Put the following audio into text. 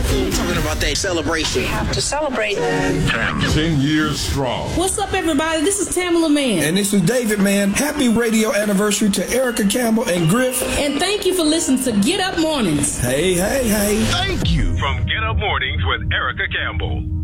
I'm talking about that celebration. We have to celebrate. 10 years strong. What's up, everybody? This is Tamala Man. And this is David, man. Happy radio anniversary to Erica Campbell and Griff. And thank you for listening to Get Up Mornings. Hey, hey, hey. Thank you. From Get Up Mornings with Erica Campbell.